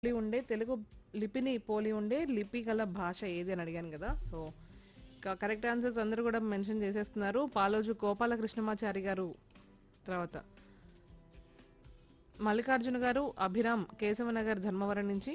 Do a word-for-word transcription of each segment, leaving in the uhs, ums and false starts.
పోలి ఉండే తెలుగు లిపిని పోలి ఉండే లిపి గల భాష ఏది అని అడిగాను కదా. సో కరెక్ట్ ఆన్సర్స్ అందరూ కూడా మెన్షన్ చేసేస్తున్నారు. పాలోజు గోపాలకృష్ణమాచారి గారు, తర్వాత మల్లికార్జున గారు, అభిరామ్ కేశవనగర్ ధర్మవరం నుంచి,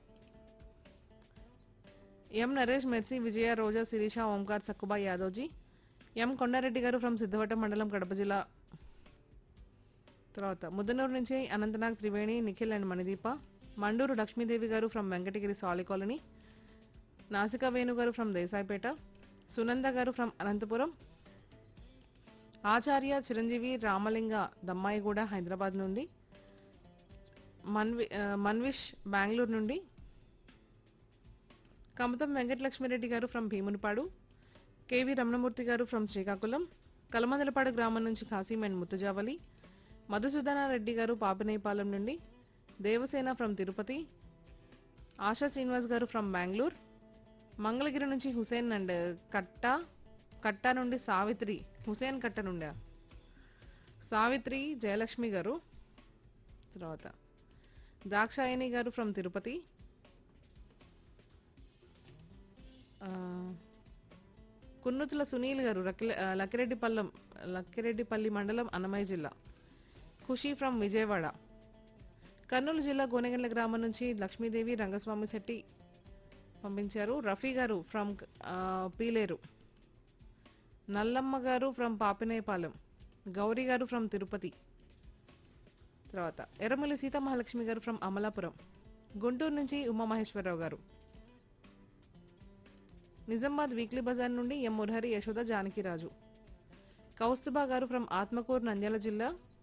ఎం నరేష్ మెర్సీ విజయ రోజా శిరీష ఓంకార్ సక్కుబా యాదవ్జీ, ఎం కొండారెడ్డి గారు ఫ్రమ్ సిద్ధవటం మండలం కడప జిల్లా, తర్వాత ముద్దనూరు నుంచి అనంతనాగ్ త్రివేణి నిఖిల్ అండ్ మణిదీప, మండూరు లక్ష్మీదేవి గారు ఫ్రమ్ వెంకటగిరి సాలి కాలనీ, నాసికా వేణు గారు ఫ్రమ్ దేశాయిపేట, సునంద గారు ఫ్రమ్ అనంతపురం, ఆచార్య చిరంజీవి రామలింగ దమ్మాయిగూడ హైదరాబాద్ నుండి, మన్వి ఆ, మన్విష్ బెంగళూరు నుండి, కమతం వెంకటలక్ష్మిరెడ్డి గారు ఫ్రమ్ భీమునిపాడు, కేవి రమణమూర్తి గారు ఫ్రమ్ శ్రీకాకుళం, కలమందలపాడు గ్రామం నుంచి ఖాసీం అండ్ ముత్తుజావలి, మధుసూదనారెడ్డి గారు పాపనేపాలెం నుండి, దేవసేన ఫ్రమ్ తిరుపతి, ఆశా శ్రీనివాస్ గారు ఫ్రమ్ బెంగళూరు, మంగళగిరి నుంచి హుసేన్ అండ్ కట్ట కట్ట నుండి సావిత్రి, హుసేన్ కట్ట నుండి సావిత్రి జయలక్ష్మి గారు, తర్వాత దాక్షాయణి గారు ఫ్రమ్ తిరుపతి, ఆ, కున్నుతుల సునీల్ గారు రకిల- ఆ, లక్కిరెడ్డిపల్లం లక్కిరెడ్డిపల్లి మండలం అన్నమయ్య జిల్లా, ఖుషి ఫ్రమ్ విజయవాడ, కర్నూలు జిల్లా గోనెగండ్ల గ్రామం నుంచి లక్ష్మీదేవి రంగస్వామి శెట్టి పంపించారు, రఫీ గారు ఫ్రమ్ ఆ, పీలేరు, నల్లమ్మ గారు ఫ్రమ్ పాపినేపాలెం, గౌరీ గారు ఫ్రమ్ తిరుపతి, తర్వాత ఎర్రమల్లి సీతామహాలక్ష్మి గారు ఫ్రమ్ అమలాపురం, గుంటూరు నుంచి ఉమామహేశ్వరరావు గారు, నిజామాబాద్ వీక్లీ బజార్ నుండి ఎం మురహరి యశోద జానకిరాజు, కౌస్తుబా గారు ఫ్రమ్ ఆత్మకూరు నంద్యాల జిల్లా,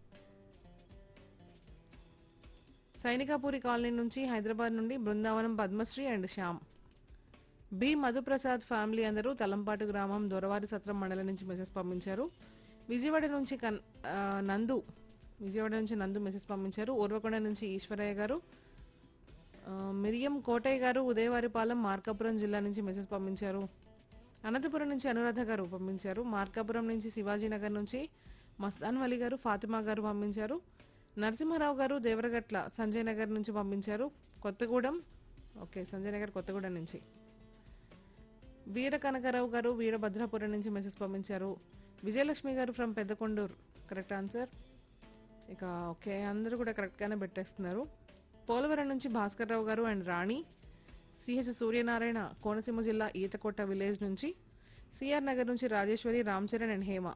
సైనికాపూరి కాలనీ నుంచి హైదరాబాద్ నుండి Brindavanam Padmashri and Shyam, B Madhu Prasad family అందరూ తలంపాటు గ్రామం దొరవారి సత్రం మండలం నుంచి మెసేజ్ పంపించారు, విజయవాడ నుంచి కన్ ఆ, నందు విజయవాడ నుంచి నందు మెసేజ్ పంపించారు, ఊర్వకొండ నుంచి ఈశ్వరయ్య గారు, ఆ, మిరియం కోటయ్య గారు ఉదయవారిపాలెం మార్కాపురం జిల్లా నుంచి మెసేజ్ పంపించారు, అనంతపురం నుంచి అనురాధ గారు పంపించారు, మార్కాపురం నుంచి శివాజీనగర్ నుంచి మస్తాన్ వలి గారు ఫాతిమా గారు పంపించారు, నరసింహారావు గారు దేవరగట్ల సంజయ్ నగర్ నుంచి పంపించారు, కొత్తగూడెం ఓకే సంజయ్ నగర్ కొత్తగూడెం నుంచి, వీర కనకరావు గారు వీరభద్రాపురం నుంచి మెసేజ్ పంపించారు, విజయలక్ష్మి గారు ఫ్రమ్ పెద్దకొండూరు కరెక్ట్ ఆన్సర్. ఇక ఓకే అందరూ కూడా కరెక్ట్గానే పెట్టేస్తున్నారు. పోలవరం నుంచి భాస్కర్ రావు గారు and Rani, CH Suryanarayana Konaseema జిల్లా ఈతకోట విలేజ్ నుంచి, సిఆర్ నగర్ నుంచి రాజేశ్వరి రామ్ చరణ్ అండ్ హేమ,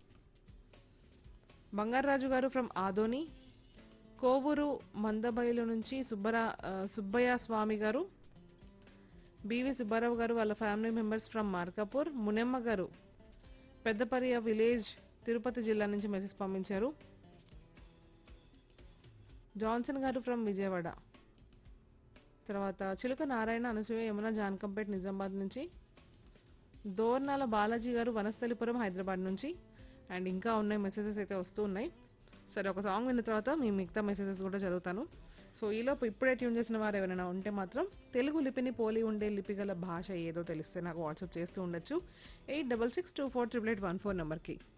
బంగారాజు గారు ఫ్రమ్ ఆదోని, కోవూరు మందబైలు నుంచి సుబ్బరా ఆ, సుబ్బయ్య స్వామి గారు, బివి సుబ్బారావు గారు వాళ్ళ family members from Markapur, Munemma గారు పెద్దపరియ విలేజ్ తిరుపతి జిల్లా నుంచి మెసేజ్ పంపించారు, జాన్సన్ గారు ఫ్రమ్ విజయవాడ, తర్వాత చిలుక నారాయణ అనసూయ యమున జాన్కంపేట్ నిజామాబాద్ నుంచి, దోర్నాల బాలాజీ గారు వనస్థలిపురం హైదరాబాద్ నుంచి, అండ్ ఇంకా ఉన్నాయి మెసేజెస్ అయితే వస్తూ ఉన్నాయి. సరే ఒక సాంగ్ విన్న తర్వాత మీ మిగతా మెసేజెస్ కూడా చదువుతాను. సో ఈలోపు ఇప్పుడే ట్యూన్ చేసిన వారు ఎవరైనా ఉంటే మాత్రం తెలుగు లిపిని పోలి ఉండే లిపి గల భాష ఏదో తెలిస్తే నాకు వాట్సాప్ చేస్తూ ఉండొచ్చు eight double six two four triple eight one four నెంబర్కి.